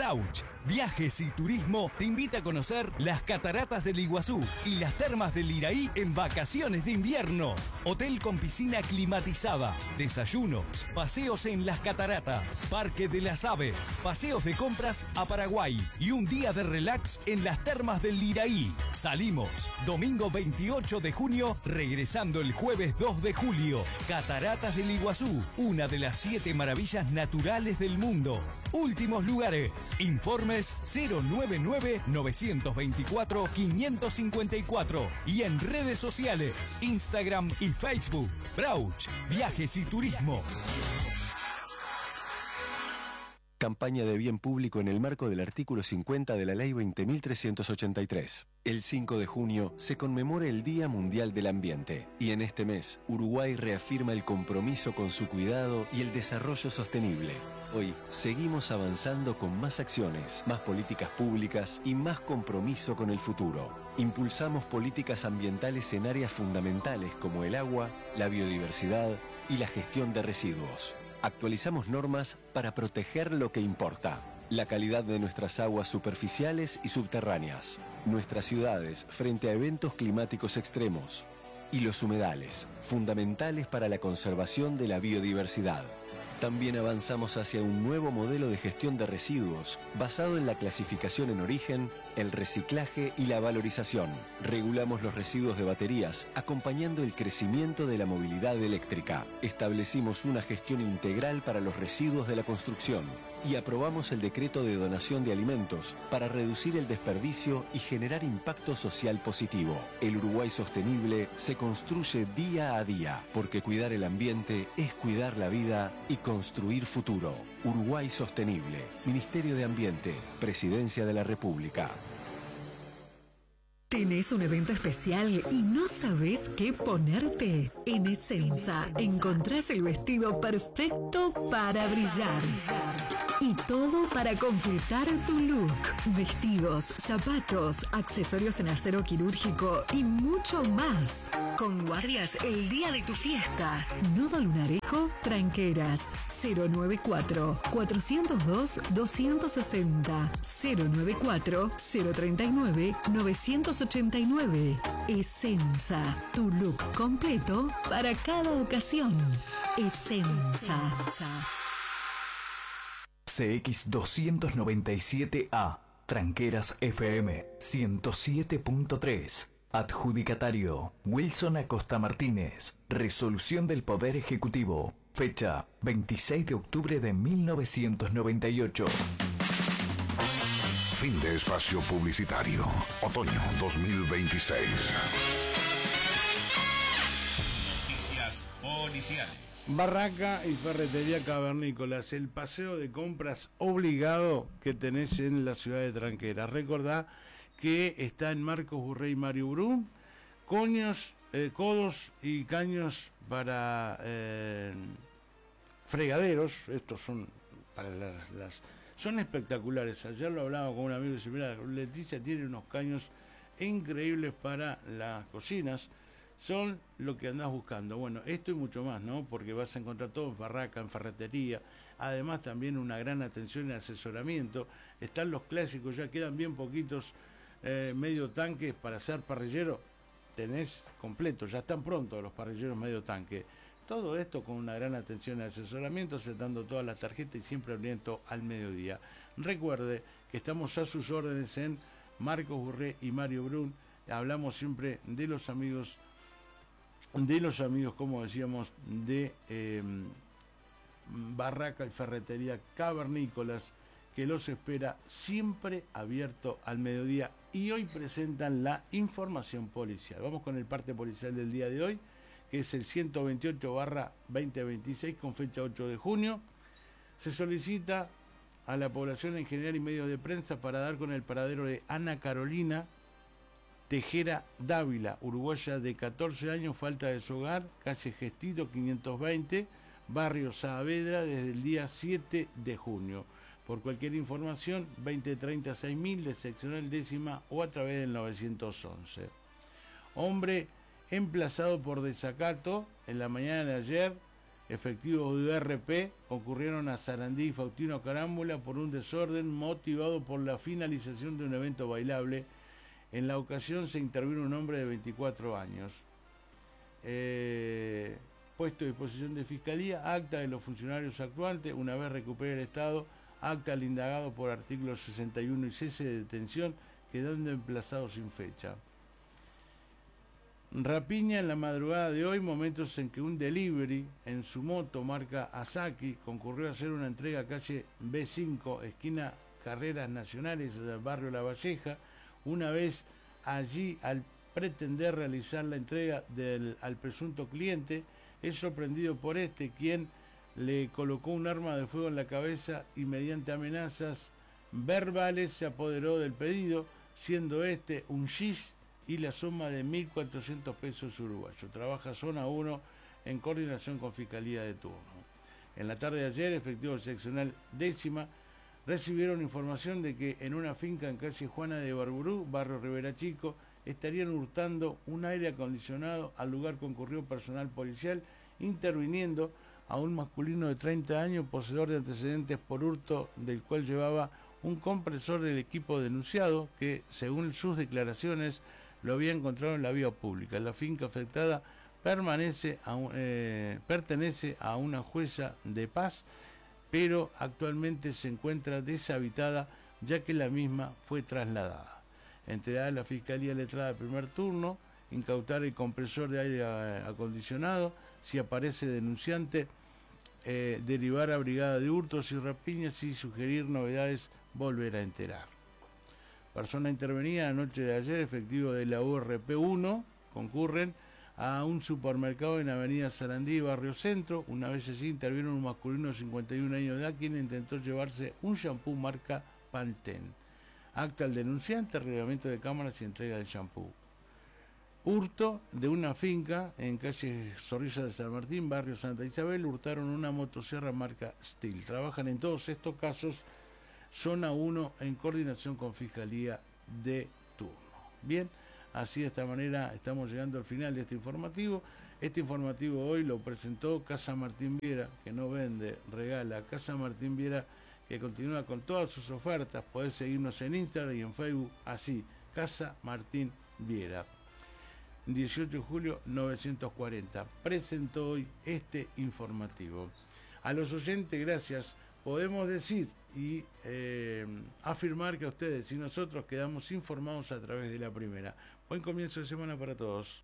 Brauch Viajes y Turismo te invita a conocer las cataratas del Iguazú y las termas del Iraí en vacaciones de invierno. Hotel con piscina climatizada, desayunos, paseos en las cataratas, Parque de las Aves, paseos de compras a Paraguay y un día de relax en las termas del Iraí. Salimos domingo 28 de junio, regresando el jueves 2 de julio. Cataratas del Iguazú, una de las 7 maravillas naturales del mundo. Últimos lugares. Informes 099-924-554 y en redes sociales, Instagram y Facebook. Brauch Viajes y Turismo. Campaña de bien público en el marco del artículo 50 de la Ley 20.383. El 5 de junio se conmemora el Día Mundial del Ambiente y en este mes Uruguay reafirma el compromiso con su cuidado y el desarrollo sostenible. Hoy seguimos avanzando con más acciones, más políticas públicas y más compromiso con el futuro. Impulsamos políticas ambientales en áreas fundamentales como el agua, la biodiversidad y la gestión de residuos. Actualizamos normas para proteger lo que importa. La calidad de nuestras aguas superficiales y subterráneas. Nuestras ciudades frente a eventos climáticos extremos. Y los humedales, fundamentales para la conservación de la biodiversidad. También avanzamos hacia un nuevo modelo de gestión de residuos basado en la clasificación en origen, el reciclaje y la valorización. Regulamos los residuos de baterías, acompañando el crecimiento de la movilidad eléctrica. Establecimos una gestión integral para los residuos de la construcción y aprobamos el decreto de donación de alimentos para reducir el desperdicio y generar impacto social positivo. El Uruguay sostenible se construye día a día, porque cuidar el ambiente es cuidar la vida y construir futuro. Uruguay Sostenible, Ministerio de Ambiente, Presidencia de la República. ¿Tenés un evento especial y no sabés qué ponerte? En Essenza encontrás el vestido perfecto para brillar. Y todo para completar tu look. Vestidos, zapatos, accesorios en acero quirúrgico y mucho más. Con guardias el día de tu fiesta. Nodo Lunarejo, Tranqueras. 094-402-260. 094-039-989. Essenza, tu look completo para cada ocasión. Essenza. CX297A, Tranqueras FM 107.3. Adjudicatario Wilson Acosta Martínez. Resolución del Poder Ejecutivo. Fecha 26 de octubre de 1998. Fin de espacio publicitario. Otoño 2026. Noticias policiales. Barraca y Ferretería Cavernícolas, el paseo de compras obligado que tenés en la ciudad de Tranqueras. Recordá que está en Marcos Burrey y Mario Brun, codos y caños para fregaderos. Estos son para son espectaculares. Ayer lo hablaba con un amigo y dice, mira, Leticia tiene unos caños increíbles para las cocinas. Son lo que andás buscando. Bueno, esto y mucho más, ¿no? Porque vas a encontrar todo en Barraca, en ferretería. Además también una gran atención y asesoramiento. Están los clásicos, ya quedan bien poquitos medio tanques para hacer parrillero. Tenés completo, ya están prontos los parrilleros medio tanque. Todo esto con una gran atención y asesoramiento, aceptando todas las tarjetas y siempre abierto al mediodía. Recuerde que estamos a sus órdenes en Marcos Burré y Mario Brun. Hablamos siempre de los amigos, como decíamos, de Barraca y Ferretería Cavernícolas, que los espera siempre abierto al mediodía. Y hoy presentan la información policial. Vamos con el parte policial del día de hoy, que es el 128/2026 con fecha 8 de junio. Se solicita a la población en general y medios de prensa para dar con el paradero de Ana Carolina Tejera Dávila, uruguaya de 14 años, falta de su hogar, calle Gestito 520, barrio Saavedra, desde el día 7 de junio. Por cualquier información, 2030 6000 de seccional décima o a través del 911. Hombre emplazado por desacato en la mañana de ayer Efectivos de URP concurrieron a Sarandí y Faustino Carámbula por un desorden motivado por la finalización de un evento bailable. En la ocasión se intervino un hombre de 24 años. Puesto a disposición de Fiscalía, acta de los funcionarios actuantes, una vez recupere el Estado, acta al indagado por artículo 61 y cese de detención, quedando emplazado sin fecha. Rapiña en la madrugada de hoy, momentos en que un delivery en su moto marca Asaki concurrió a hacer una entrega a calle B5, esquina Carreras Nacionales, del barrio La Valleja. Una vez allí, al pretender realizar la entrega al presunto cliente, es sorprendido por este, quien le colocó un arma de fuego en la cabeza y mediante amenazas verbales se apoderó del pedido, siendo este un gis y la suma de 1.400 pesos uruguayos. Trabaja zona 1 en coordinación con Fiscalía de turno. En la tarde de ayer, efectivos seccional 10ª recibieron información de que en una finca en calle Juana de Barburú, barrio Rivera Chico, estarían hurtando un aire acondicionado. Al lugar concurrió personal policial, interviniendo a un masculino de 30 años, poseedor de antecedentes por hurto, del cual llevaba un compresor del equipo denunciado, que, según sus declaraciones, lo había encontrado en la vía pública. La finca afectada pertenece a una jueza de paz, pero actualmente se encuentra deshabitada, ya que la misma fue trasladada. Entregada a la Fiscalía Letrada de primer turno, incautar el compresor de aire acondicionado. Si aparece denunciante, derivar a brigada de hurtos y rapiñas y sugerir novedades, volver a enterar. Persona intervenida la noche de ayer, efectivo de la URP 1, concurren a un supermercado en Avenida Sarandí, Barrio Centro. Una vez allí intervieron un masculino de 51 años de edad, quien intentó llevarse un shampoo marca Pantene. Acta al denunciante, reglamento de cámaras y entrega del shampoo. Hurto de una finca en calle Zorrilla de San Martín, barrio Santa Isabel. Hurtaron una motosierra marca Steel. Trabajan en todos estos casos zona 1 en coordinación con Fiscalía de turno. Bien, así de esta manera estamos llegando al final de este informativo. Este informativo hoy lo presentó Casa Martín Viera, que no vende, regala. Casa Martín Viera, que continúa con todas sus ofertas. Podés seguirnos en Instagram y en Facebook, así, Casa Martín Viera. 18 de julio 940. Presentó hoy este informativo. A los oyentes, gracias. Podemos decir y afirmar que a ustedes y nosotros quedamos informados a través de la primera. Buen comienzo de semana para todos.